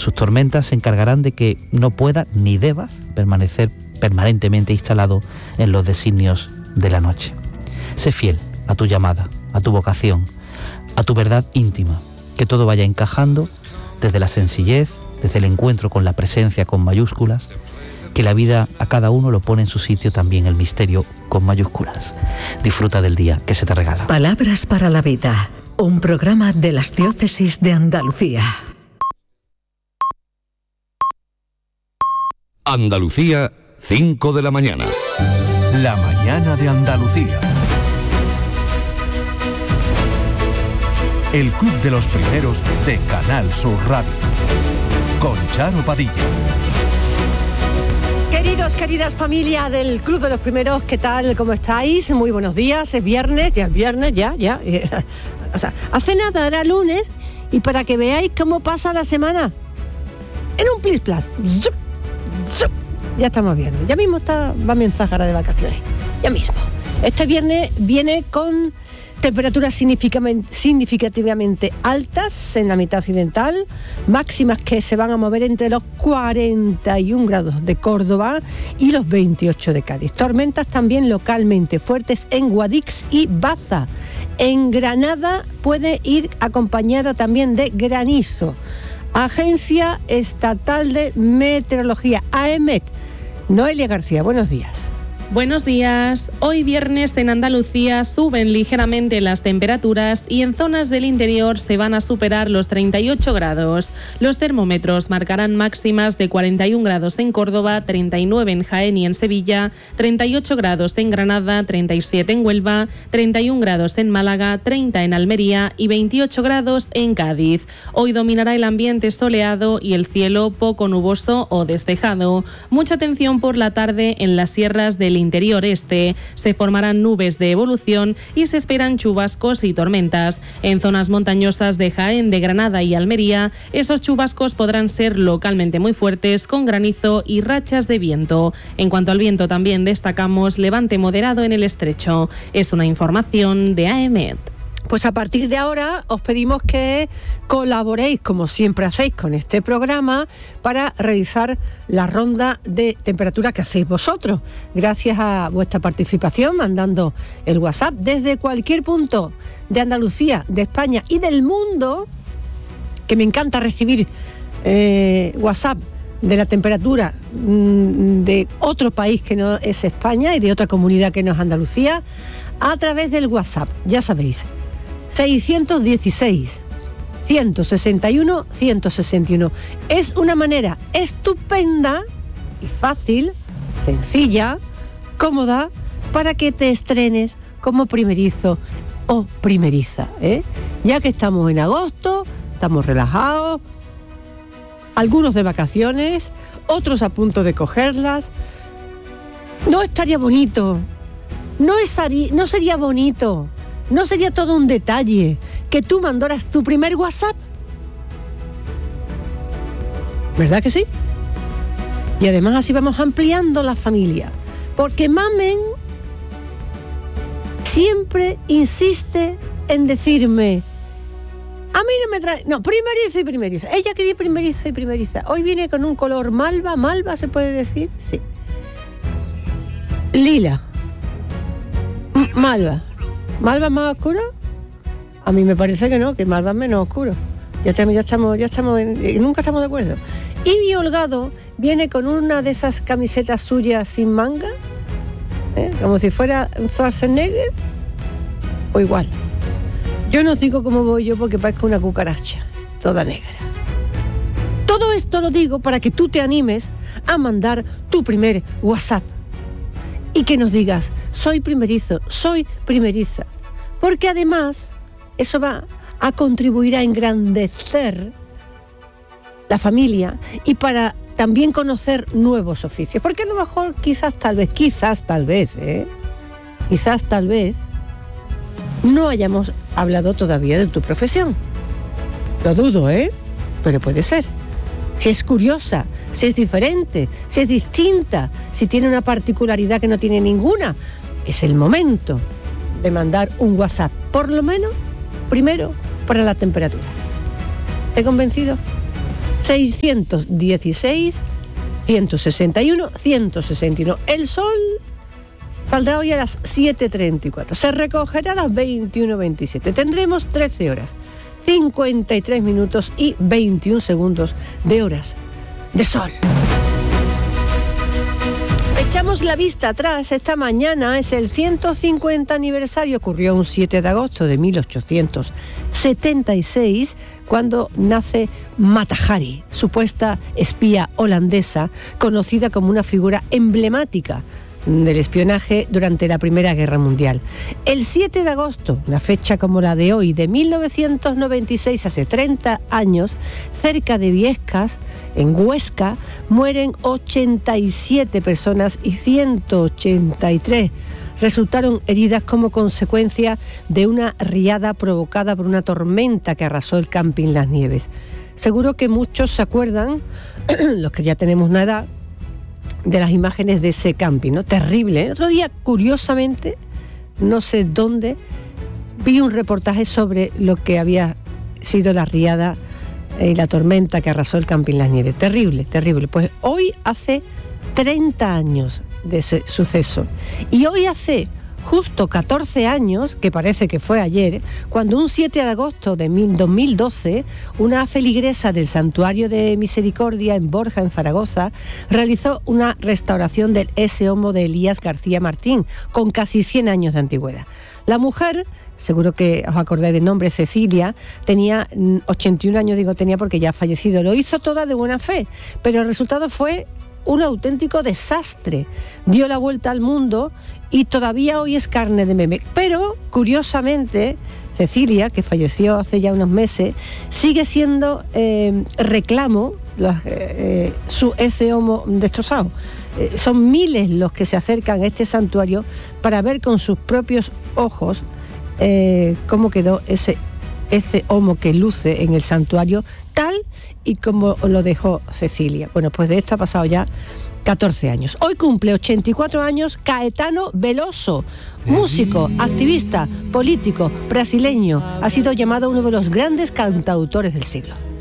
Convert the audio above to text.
Sus tormentas se encargarán de que no puedas ni debas permanecer permanentemente instalado en los designios de la noche. Sé fiel a tu llamada, a tu vocación, a tu verdad íntima, que todo vaya encajando desde la sencillez, desde el encuentro con la presencia con mayúsculas, que la vida a cada uno lo pone en su sitio, también el misterio con mayúsculas. Disfruta del día que se te regala. Palabras para la vida, un programa de las Diócesis de Andalucía. Andalucía, 5 de la mañana. La mañana de Andalucía. El Club de los Primeros de Canal Sur Radio. Con Charo Padilla. Queridos, queridas familia del Club de los Primeros, ¿qué tal? ¿Cómo estáis? Muy buenos días, es viernes, ya. O sea, hace nada, era lunes, y para que veáis cómo pasa la semana, en un plis-plas, ya estamos viernes, ya mismo va mi Záhara de vacaciones, ya mismo. Este viernes viene con temperaturas significativamente altas en la mitad occidental, máximas que se van a mover entre los 41 grados de Córdoba y los 28 de Cádiz. Tormentas también localmente fuertes en Guadix y Baza. En Granada puede ir acompañada también de granizo. Agencia Estatal de Meteorología, AEMET. Noelia García, buenos días. Buenos días. Hoy viernes en Andalucía suben ligeramente las temperaturas y en zonas del interior se van a superar los 38 grados. Los termómetros marcarán máximas de 41 grados en Córdoba, 39 en Jaén y en Sevilla, 38 grados en Granada, 37 en Huelva, 31 grados en Málaga, 30 en Almería y 28 grados en Cádiz. Hoy dominará el ambiente soleado y el cielo poco nuboso o despejado. Mucha atención por la tarde en las sierras del interior este. Se formarán nubes de evolución y se esperan chubascos y tormentas. En zonas montañosas de Jaén, de Granada y Almería, esos chubascos podrán ser localmente muy fuertes, con granizo y rachas de viento. En cuanto al viento, también destacamos levante moderado en el estrecho. Es una información de AEMET. Pues a partir de ahora os pedimos que colaboréis, como siempre hacéis con este programa, para realizar la ronda de temperatura que hacéis vosotros. Gracias a vuestra participación, mandando el WhatsApp desde cualquier punto de Andalucía, de España y del mundo, que me encanta recibir WhatsApp de la temperatura de otro país que no es España y de otra comunidad que no es Andalucía, a través del WhatsApp, ya sabéis. 616 161 161. Es una manera estupenda y fácil, sencilla, cómoda, para que te estrenes como primerizo o primeriza, ¿eh? Ya que estamos en agosto, estamos relajados, algunos de vacaciones, otros a punto de cogerlas. No estaría bonito, no sería bonito, ¿no sería todo un detalle que tú mandaras tu primer WhatsApp? ¿Verdad que sí? Y además así vamos ampliando la familia. Porque Mamen siempre insiste en decirme, a mí no me trae... No, primeriza y primeriza. Ella quería primeriza y primeriza. Hoy viene con un color malva. ¿Malva se puede decir? Sí. Lila. Malva. ¿Malva más oscuro? A mí me parece que no, que malva es menos oscuro. Ya estamos nunca estamos de acuerdo. Y mi holgado viene con una de esas camisetas suyas sin manga, como si fuera un Schwarzenegger, o igual. Yo no digo cómo voy yo porque parezco una cucaracha, toda negra. Todo esto lo digo para que tú te animes a mandar tu primer WhatsApp y que nos digas, soy primerizo, soy primeriza. Porque además eso va a contribuir a engrandecer la familia y para también conocer nuevos oficios. Porque a lo mejor quizás tal vez, no hayamos hablado todavía de tu profesión. Lo dudo, pero puede ser. Si es curiosa, si es diferente, si es distinta, si tiene una particularidad que no tiene ninguna, es el momento de mandar un WhatsApp, por lo menos, primero, para la temperatura. ¿Te he convencido? 616, 161, 161. El sol saldrá hoy a las 7:34. Se recogerá a las 21:27. Tendremos 13 horas, 53 minutos y 21 segundos de horas de sol. Echamos la vista atrás. Esta mañana es el 150 aniversario. Ocurrió un 7 de agosto de 1876, cuando nace Mata Hari, supuesta espía holandesa, conocida como una figura emblemática del espionaje durante la Primera Guerra Mundial. El 7 de agosto, una fecha como la de hoy, de 1996, hace 30 años, cerca de Viescas, en Huesca, mueren 87 personas y 183 resultaron heridas como consecuencia de una riada provocada por una tormenta que arrasó el camping Las Nieves. Seguro que muchos se acuerdan, los que ya tenemos una edad, de las imágenes de ese camping, ¿no? Terrible. El otro día, curiosamente, no sé dónde, vi un reportaje sobre lo que había sido la riada y la tormenta que arrasó el camping Las Nieves. Terrible, terrible. Pues hoy hace 30 años de ese suceso. Y hoy hace justo 14 años, que parece que fue ayer, cuando un 7 de agosto de 2012, una feligresa del Santuario de Misericordia en Borja, en Zaragoza, realizó una restauración del ese homo de Elías García Martín, con casi 100 años de antigüedad. La mujer, seguro que os acordáis del nombre, Cecilia, tenía 81 años, digo tenía porque ya ha fallecido. Lo hizo toda de buena fe, pero el resultado fue un auténtico desastre. Dio la vuelta al mundo y todavía hoy es carne de meme. Pero, curiosamente, Cecilia, que falleció hace ya unos meses, sigue siendo reclamo su ese homo destrozado. Son miles los que se acercan a este santuario para ver con sus propios ojos cómo quedó ese homo que luce en el santuario, tal y como lo dejó Cecilia. Bueno, pues de esto ha pasado ya 14 años. Hoy cumple 84 años Caetano Veloso, músico, activista, político, brasileño. Ha sido llamado uno de los grandes cantautores del siglo.